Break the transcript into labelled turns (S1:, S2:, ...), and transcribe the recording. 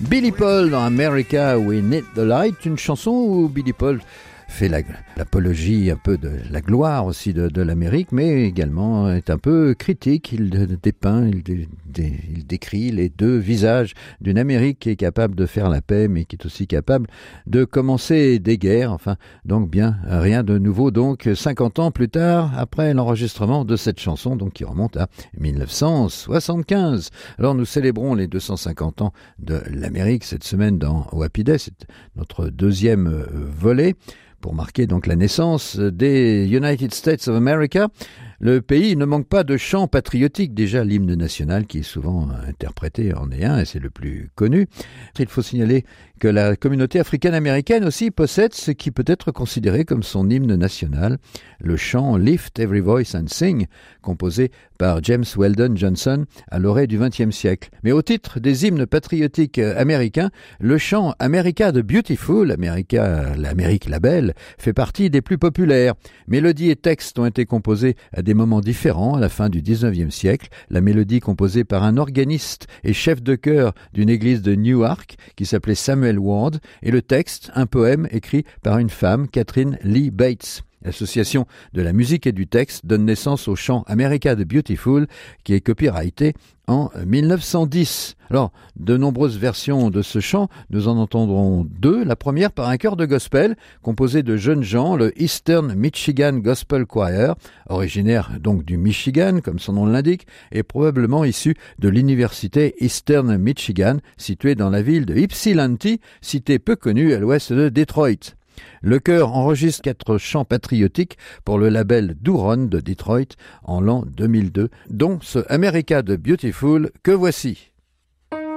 S1: Billy Paul dans America We Need the Light, une chanson où Billy Paul fait l'apologie un peu de la gloire aussi de l'Amérique, mais également est un peu critique. Il dépeint, il décrit les deux visages d'une Amérique qui est capable de faire la paix, mais qui est aussi capable de commencer des guerres. Enfin, donc bien, rien de nouveau. Donc 50 ans plus tard, après l'enregistrement de cette chanson, donc qui remonte à 1975. Alors nous célébrons les 250 ans de l'Amérique cette semaine dans Happy Day. C'est notre deuxième volet, pour marquer donc la naissance des United States of America. Le pays ne manque pas de chants patriotiques. Déjà, l'hymne national qui est souvent interprété en est un, et c'est le plus connu. Il faut signaler que la communauté africaine-américaine aussi possède ce qui peut être considéré comme son hymne national, le chant Lift Every Voice and Sing, composé par James Weldon Johnson à l'orée du XXe siècle. Mais au titre des hymnes patriotiques américains, le chant America the Beautiful, l'Amérique la belle, fait partie des plus populaires. Mélodies et textes ont été composés à des moments différents à la fin du XIXe siècle. La mélodie composée par un organiste et chef de chœur d'une église de Newark qui s'appelait Samuel Ward, et le texte, un poème écrit par une femme, Catherine Lee Bates. L'association de la musique et du texte donne naissance au chant America the Beautiful, qui est copyrighté en 1910. Alors, de nombreuses versions de ce chant, nous en entendrons deux. La première par un chœur de gospel, composé de jeunes gens, le Eastern Michigan Gospel Choir, originaire donc du Michigan, comme son nom l'indique, et probablement issu de l'université Eastern Michigan, située dans la ville de Ypsilanti, cité peu connue à l'ouest de Détroit. Le chœur enregistre 4 chants patriotiques pour le label Douron de Detroit en l'an 2002, dont ce America the Beautiful que voici.